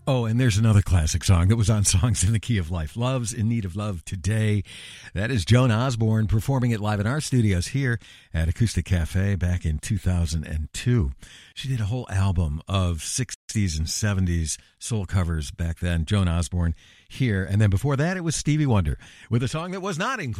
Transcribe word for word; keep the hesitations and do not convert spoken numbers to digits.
Oh, and there's another classic song that was on Songs in the Key of Life. Love's in Need of Love Today. That is Joan Osborne performing it live in our studios here at Acoustic Cafe back in two thousand two. She did a whole album of sixties and seventies soul covers back then. Joan Osborne here. And then before that, it was Stevie Wonder with a song that was not included